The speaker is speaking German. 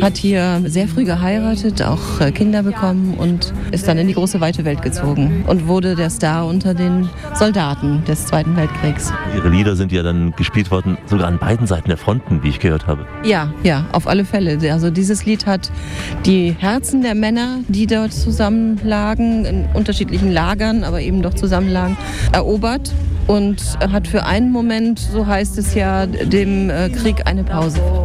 hat hier sehr früh geheiratet, auch Kinder bekommen und ist dann in die große weite Welt gezogen und wurde der Star unter den Soldaten des Zweiten Weltkriegs. Ihre Lieder sind ja dann gespielt worden, sogar an beiden Seiten der Fronten, wie ich gehört habe. Ja, auf alle Fälle. Also dieses Lied hat die Herzen der Männer, die dort zusammenlagen, in unterschiedlichen Lagern, aber eben doch zusammenlagen, erobert und hat für einen Moment, so heißt es ja, dem Krieg eine Pause